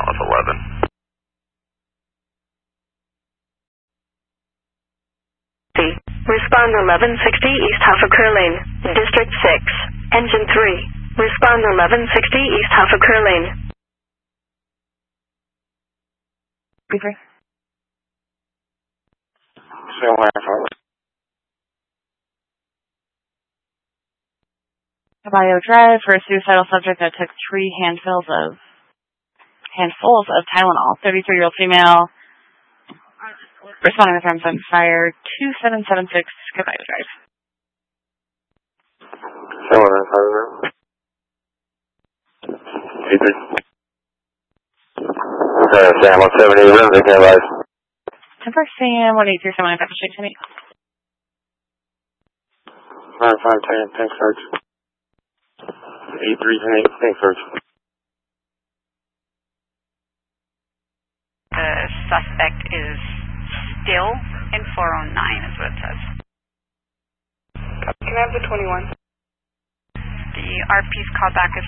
Atlas 11. Respond 1160 East Hoffaker Lane, District 6, Engine 3. Respond 1160 East Hoffaker Lane. Beaver. Caballo Drive for a suicidal subject that took 3 handfuls of Tylenol. 33-year-old female. Responding with arms on fire. 2776 Caballo Drive. Sam 170, Renwick, advise. Temper Sam 183, 795, Street 28. 9510, tank search. 8310, tank search. The suspect is still in 409 is what it says. Can I have the 21? The RP's callback is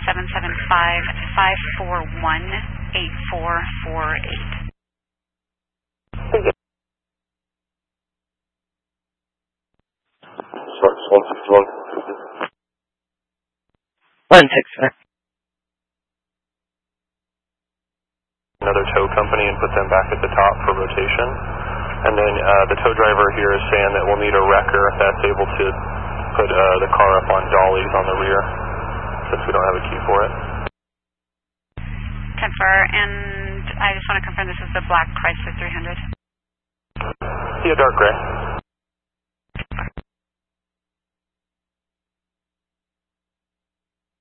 775-541-8448. Source 161. 164. Another tow company and put them back at the top for rotation. And then the tow driver here is saying that we'll need a wrecker that's able to put the car up on dollies on the rear, since we don't have a key for it. Temper, and I just want to confirm this is the black Chrysler 300. Yeah, dark gray.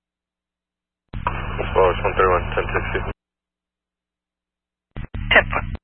As far as 131, 1060. Temper.